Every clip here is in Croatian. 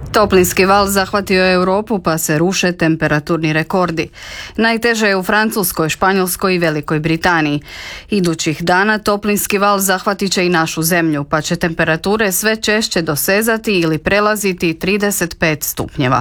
Toplinski val zahvatio je Europu pa se ruše temperaturni rekordi. Najteže je u Francuskoj, Španjolskoj i Velikoj Britaniji. Idućih dana toplinski val zahvatit će i našu zemlju, pa će temperature sve češće dosezati ili prelaziti 35 stupnjeva.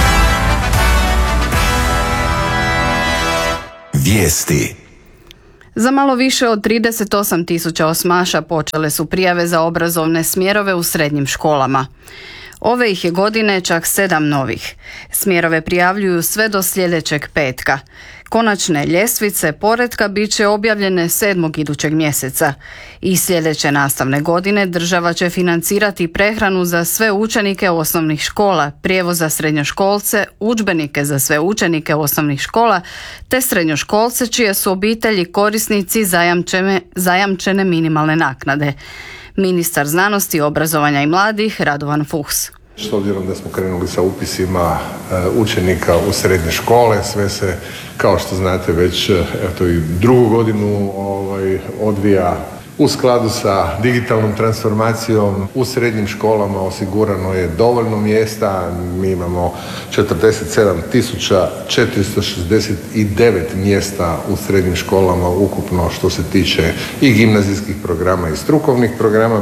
Vijesti. Za malo više od 38.000 osmaša počele su prijave za obrazovne smjerove u srednjim školama. Ove ih je godine čak 7 novih. Smjerove prijavljuju sve do sljedećeg petka. Konačne ljestvice poretka bit će objavljene 7. idućeg mjeseca. I sljedeće nastavne godine država će financirati prehranu za sve učenike osnovnih škola, prijevoz za srednjoškolce, udžbenike za sve učenike osnovnih škola, te srednjoškolce čije su obitelji korisnici zajamčene minimalne naknade. Ministar znanosti, obrazovanja i mladih Radovan Fuchs. S obzirom da smo krenuli sa upisima učenika u srednje škole, sve se, kao što znate, već i drugu godinu odvija u skladu sa digitalnom transformacijom. U srednjim školama osigurano je dovoljno mjesta. Mi imamo 47.469 mjesta u srednjim školama ukupno što se tiče i gimnazijskih programa i strukovnih programa.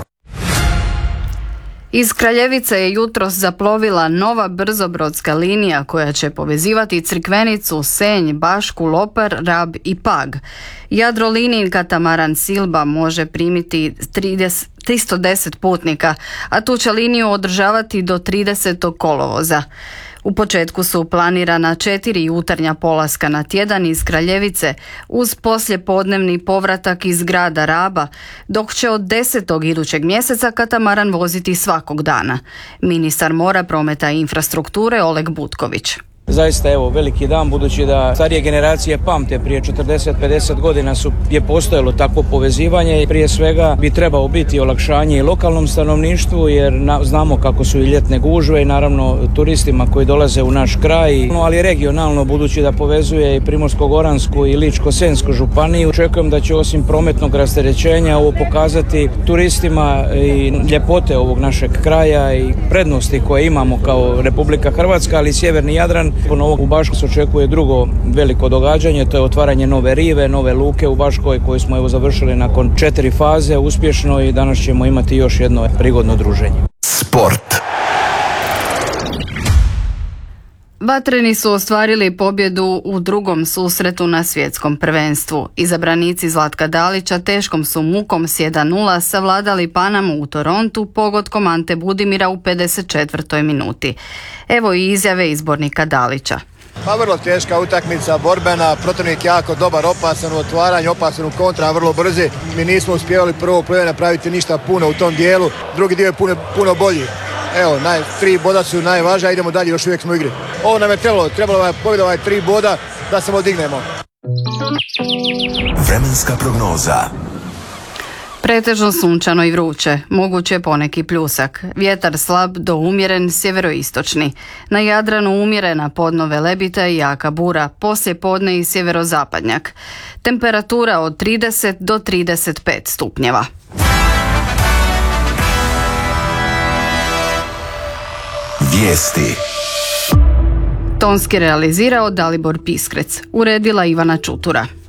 Iz Kraljevice je jutros zaplovila nova brzobrodska linija koja će povezivati Crikvenicu, Senj, Bašku, Lopar, Rab i Pag. Jadrolinijin katamaran Silba može primiti 310 putnika, a tu će liniju održavati do 30. kolovoza. U početku su planirana 4 jutarnja polaska na tjedan iz Kraljevice uz poslijepodnevni povratak iz grada Raba, dok će od 10. idućeg mjeseca katamaran voziti svakog dana. Ministar mora, prometa i infrastrukture Oleg Butković. Zaista veliki dan, budući da starije generacije pamte, prije 40-50 godina je postojalo takvo povezivanje i prije svega bi trebao biti olakšanje i lokalnom stanovništvu, jer znamo kako su i ljetne gužve i naravno turistima koji dolaze u naš kraj, ali regionalno, budući da povezuje i Primorsko-goransku i Ličko-senjsku županiju. Očekujem da će osim prometnog rasterećenja ovo pokazati turistima i ljepote ovog našeg kraja i prednosti koje imamo kao Republika Hrvatska, ali i sjeverni Jadran. U Baškoj se očekuje drugo veliko događanje, to je otvaranje nove rive, nove luke u Baškoj koju smo završili nakon 4 faze uspješno i danas ćemo imati još jedno prigodno druženje. Sport. Vatreni su ostvarili pobjedu u drugom susretu na svjetskom prvenstvu. Izabranici Zlatka Dalića teškom su mukom s 1:0 savladali Panamu u Torontu pogodkom Ante Budimira u 54. minuti. Evo i izjave izbornika Dalića. Pa vrlo teška utakmica, borbena, protivnik jako dobar, opasan u otvaranju, opasan u kontra, vrlo brzi. Mi nismo uspjevali prvo polovreme napraviti ništa puno u tom dijelu, drugi dio je puno bolji. Evo, 3 boda su najvažnija, idemo dalje, još uvijek smo u igri. Ovo nam je trebalo je pobjeda 3 boda da se odignemo. Vremenska prognoza. Pretežno sunčano i vruće, moguće poneki pljusak. Vjetar slab do umjeren sjeveroistočni. Na Jadranu umjerena podno Velebita i jaka bura, poslije podne i sjeverozapadnjak. Temperatura od 30 do 35 stupnjeva. Vijesti. Tonski realizirao Dalibor Piskrec, uredila Ivana Čutura.